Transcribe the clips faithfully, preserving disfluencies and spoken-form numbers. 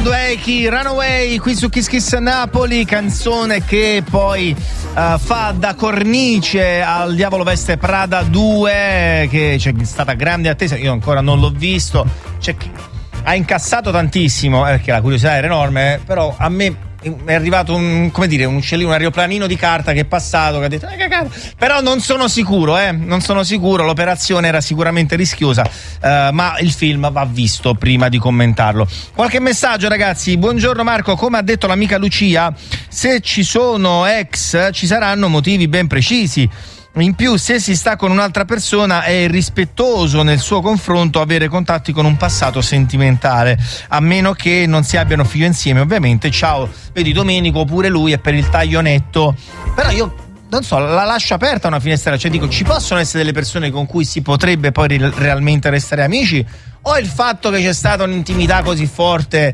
Dwayne, Runaway qui su Kiss Kiss Napoli, canzone che poi uh, fa da cornice al Diavolo Veste Prada due, che c'è stata grande attesa, io ancora non l'ho visto, c'è chi ha incassato tantissimo, eh, perché la curiosità era enorme, eh, però a me è arrivato un, come dire, un uccellino, un aeroplanino di carta che è passato, che ha detto eh, cagata. Però non sono sicuro, eh, non sono sicuro, l'operazione era sicuramente rischiosa, eh, ma il film va visto prima di commentarlo. Qualche messaggio, ragazzi. Buongiorno Marco, come ha detto l'amica Lucia, se ci sono ex ci saranno motivi ben precisi. In più, se si sta con un'altra persona è irrispettoso nel suo confronto avere contatti con un passato sentimentale, a meno che non si abbiano figlio insieme, ovviamente. Ciao, vedi Domenico, pure lui è per il taglio netto. Però io non so, la lascio aperta una finestra, cioè dico, ci possono essere delle persone con cui si potrebbe poi realmente restare amici, o il fatto che c'è stata un'intimità così forte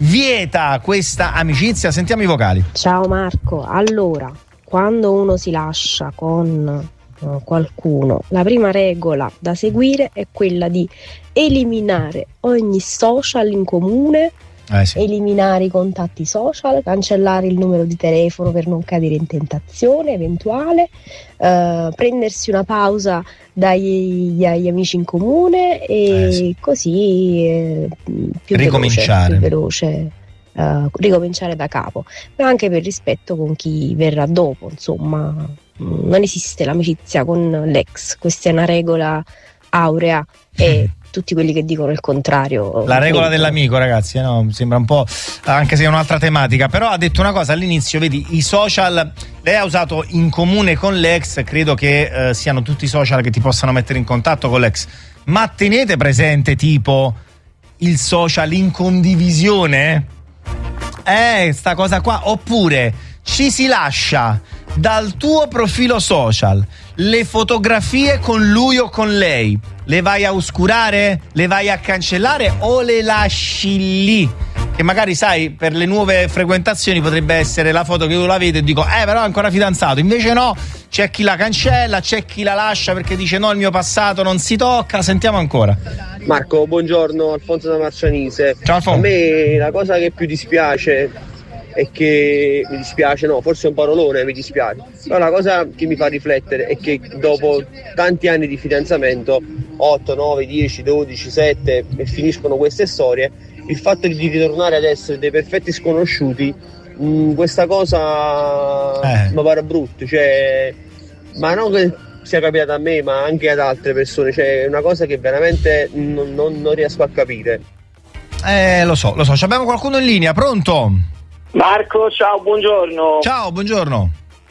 vieta questa amicizia? Sentiamo i vocali. Ciao Marco, allora, quando uno si lascia con uh, qualcuno, la prima regola da seguire è quella di eliminare ogni social in comune, eh sì. eliminare i contatti social, cancellare il numero di telefono per non cadere in tentazione eventuale, uh, prendersi una pausa dagli, dagli amici in comune e eh sì. così eh, più ricominciare. veloce, più veloce. Uh, ricominciare da capo, ma anche per rispetto con chi verrà dopo, insomma. Non esiste l'amicizia con l'ex, questa è una regola aurea e tutti quelli che dicono il contrario la regola dell'amico, ragazzi, no? Mi sembra un po', anche se è un'altra tematica, però ha detto una cosa all'inizio, vedi, i social, lei ha usato in comune con l'ex, credo che eh, siano tutti i social che ti possano mettere in contatto con l'ex, ma tenete presente tipo il social in condivisione? Eh, sta cosa qua. Oppure ci si lascia dal tuo profilo social le fotografie con lui o con lei, le vai a oscurare, le vai a cancellare o le lasci lì? Che magari, sai, per le nuove frequentazioni potrebbe essere la foto che io la vedo e dico eh però è ancora fidanzato, invece no, c'è chi la cancella, c'è chi la lascia perché dice no, il mio passato non si tocca. Sentiamo ancora. Marco, buongiorno, Alfonso da Marcianise. Ciao Alfonso. A me la cosa che più dispiace è che mi dispiace, no, forse è un parolone, mi dispiace. Però la cosa che mi fa riflettere è che dopo tanti anni di fidanzamento, otto, nove, dieci, dodici, sette, e finiscono queste storie, il fatto di ritornare ad essere dei perfetti sconosciuti, mh, questa cosa eh. mi pare brutto, cioè, ma non che sia capitata a me, ma anche ad altre persone, cioè è una cosa che veramente non, non, non riesco a capire. Eh, lo so, lo so, abbiamo qualcuno in linea, pronto? Marco, ciao, buongiorno. Ciao, buongiorno.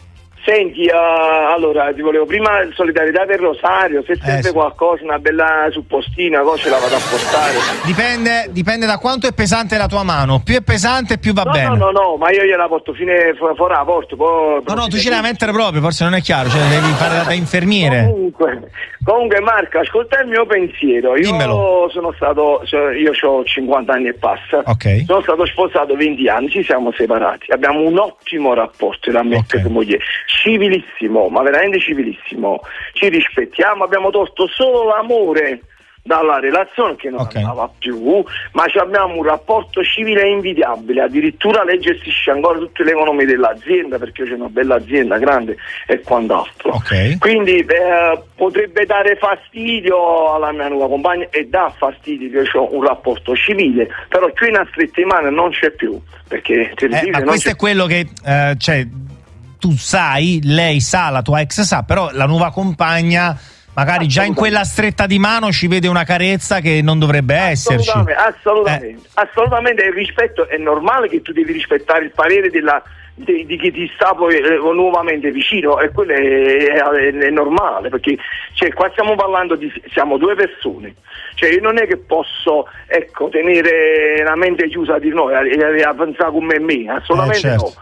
Senti, uh, allora ti volevo prima solidarietà per Rosario, se serve eh, sì. qualcosa, una bella suppostina, cosa ce la vado a portare. Dipende, dipende da quanto è pesante la tua mano, più è pesante più va no, bene. No, no, no, ma io gliela porto fine fuori fu- la porto, poi. No, no, tu ce la mettere proprio, forse non è chiaro, cioè devi fare da infermiere. Comunque, comunque Marco, ascolta il mio pensiero. Io Dimmelo. sono stato, cioè, io ho cinquanta anni e passa. Ok. Sono stato sposato venti anni, ci siamo separati. Abbiamo un ottimo rapporto tra me e moglie. Civilissimo, ma veramente civilissimo, ci rispettiamo, abbiamo tolto solo l'amore dalla relazione che non okay. andava più, ma abbiamo un rapporto civile e invidiabile, addirittura lei gestisce ancora tutte le economie dell'azienda perché c'è una bella azienda grande e quant'altro, okay. quindi eh, potrebbe dare fastidio alla mia nuova compagna e dà fastidio che io ho un rapporto civile, però qui in strette mani non c'è più, perché eh, ma questo è quello che eh, cioè tu sai, lei sa, la tua ex sa, però la nuova compagna magari già in quella stretta di mano ci vede una carezza che non dovrebbe esserci. Assolutamente, assolutamente, eh. assolutamente, il rispetto è normale che tu devi rispettare il parere della, di, di chi ti sta poi eh, nuovamente vicino, e quello è, è, è normale, perché cioè, qua stiamo parlando di, siamo due persone, cioè io non è che posso ecco tenere la mente chiusa di noi e, e, e pensare come me, assolutamente eh, certo. no.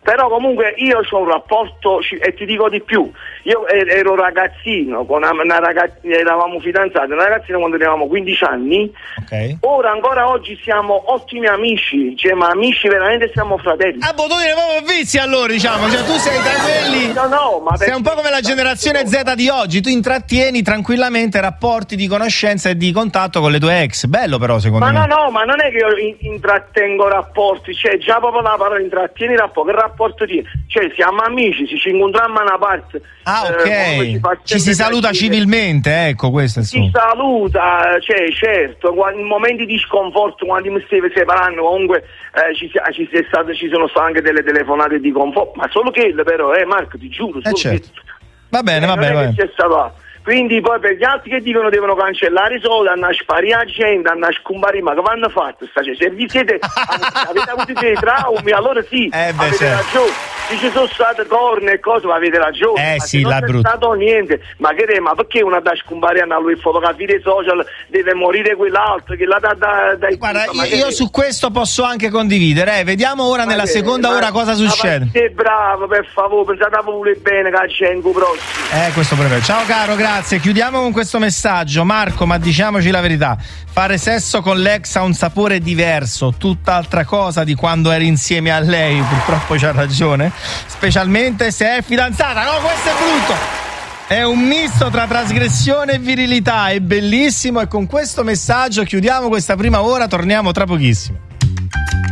Però comunque io ho un rapporto, e ti dico di più, io ero ragazzino, con una, una ragazza, eravamo fidanzati, una ragazzina quando avevamo quindici anni, okay. Ora ancora oggi siamo ottimi amici, cioè ma amici veramente, siamo fratelli. Ah, boh, tu dire proprio vizi allora, diciamo, cioè tu sei tra quelli, no, no, ma sei un po' come la generazione Z di oggi, tu intrattieni tranquillamente rapporti di conoscenza e di contatto con le tue ex, bello però secondo ma me. Ma no, no, ma non è che io intrattengo rapporti, cioè già proprio la parola intrattieni rapporti, che rapporto tieni? Cioè siamo amici, ci incontriamo a una parte. Ah, ok, eh, ci si saluta civilmente, ecco questo è il si suo. saluta, cioè certo, in momenti di sconforto, quando mi stai separando, comunque eh, ci, ci, ci, stato, ci sono state anche delle telefonate di conforto, ma solo che però, eh Marco, ti giuro, solo eh certo. che... Va bene, va bene, va bene. C'è stato... Quindi poi per gli altri che dicono devono cancellare i soldi, hanno a sparire la gente, hanno a scumbare, ma che vanno fatto? Cioè, se vi siete avete avuto dei traumi, allora sì, eh beh, avete certo. ragione. Se ci sono state corna e cose, ma avete ragione. Eh ma sì, non la è brutta. stato niente. Ma che te, ma perché una da scumbare a lui fotografie dei social deve morire quell'altro che la da, da, da Guarda, tutto, io, io su questo posso anche condividere, eh. Vediamo ora ma nella che, seconda ma, ora cosa succede. Ma siete bravo, per favore, pensate pure bene che c'è in prossimo. Eh, questo proprio. Ciao caro, grazie. Chiudiamo con questo messaggio. Marco, ma diciamoci la verità, fare sesso con l'ex ha un sapore diverso, tutt'altra cosa di quando eri insieme a lei, purtroppo c'ha ragione, specialmente se è fidanzata. No, questo è brutto. È un misto tra trasgressione e virilità, è bellissimo, e con questo messaggio chiudiamo questa prima ora, torniamo tra pochissimo.